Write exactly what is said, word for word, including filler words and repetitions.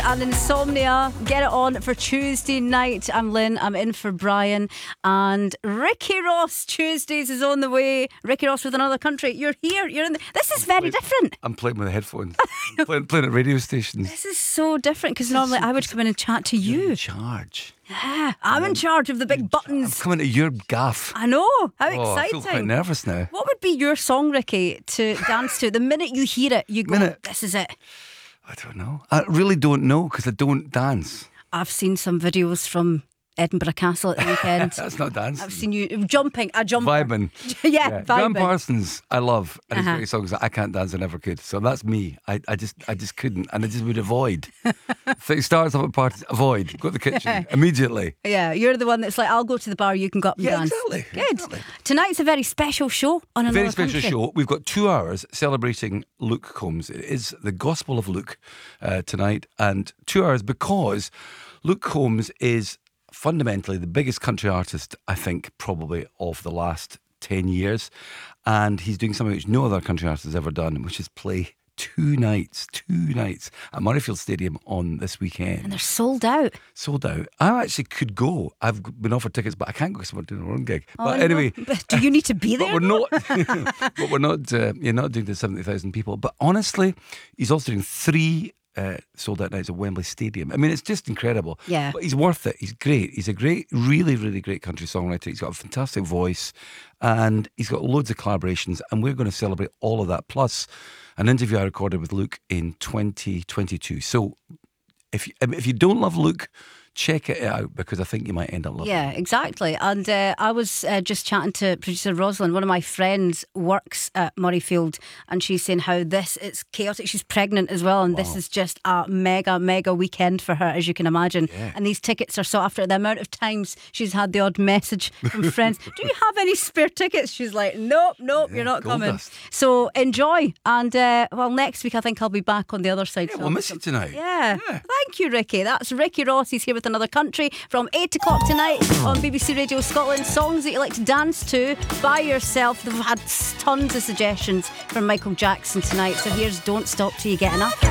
And Insomnia, get it on for Tuesday night. I'm Lynn, I'm in for Brian. And Ricky Ross Tuesdays is on the way. Ricky Ross with Another Country. You're here, you're in the... This is very playing, different. I'm playing with the headphones. I'm playing, playing at radio stations. This is so different because normally I would come in and chat to you. You're in charge. Yeah, I'm in charge of the big buttons. I'm coming to your gaff. I know, how Oh, I exciting. feel quite nervous now. What would be your song, Ricky, to dance to? The minute you hear it, you go, Minute. this is it. I don't know. I really don't know because I don't dance. I've seen some videos from Edinburgh Castle at the weekend. That's not dancing. I've seen you jumping, a jump. Vibing. yeah, yeah. vibing. Graham Parsons, I love, and he's Uh-huh. got his songs that I can't dance, I never could. So that's me. I, I just, I just couldn't, and I just would avoid. So it starts off at parties, avoid, go to the kitchen Yeah. immediately. Yeah, you're the one that's like, I'll go to the bar, you can go up and Yeah, dance. exactly. Good. exactly. Tonight's a very special show on Another Very special Country. show. We've got two hours celebrating Luke Combs. It is the Gospel of Luke uh, tonight, and two hours because Luke Combs is fundamentally the biggest country artist, I think, probably of the last ten years. And he's doing something which no other country artist has ever done, which is play two nights, two nights at Murrayfield Stadium on this weekend. And they're sold out. Sold out. I actually could go. I've been offered tickets, but I can't go because I'm doing our own gig. Oh, but no. anyway. But do you need to be there? But we're not. but we're not. Uh, you're not doing the seventy thousand people. But honestly, he's also doing three uh, sold out nights at Wembley Stadium. I mean, it's just incredible. Yeah. But he's worth it. He's great. He's a great, really, really great country songwriter. He's got a fantastic voice, and he's got loads of collaborations. And we're going to celebrate all of that. Plus, an interview I recorded with Luke in twenty twenty-two. So, if you, if you don't love Luke, check it out because I think you might end up loving it. Yeah, exactly. And uh, I was uh, just chatting to producer Rosalind. One of my friends works at Murrayfield, and she's saying how this it's chaotic. She's pregnant as well, and this is just a mega, mega weekend for her, as you can imagine. Yeah. And these tickets are sought after. The amount of times she's had the odd message from friends, do you have any spare tickets? She's like, nope, nope, Yeah, you're not gold coming. dust. So enjoy. And uh, well, next week I think I'll be back on the other side. Yeah, So we'll I'll- miss you tonight. Yeah. Yeah. Thank you, Ricky. That's Ricky Ross. He's here with Another Country from eight o'clock tonight on B B C Radio Scotland. Songs that you like to dance to by yourself. They've had tons of suggestions from Michael Jackson tonight. So here's Don't Stop Till You Get Enough.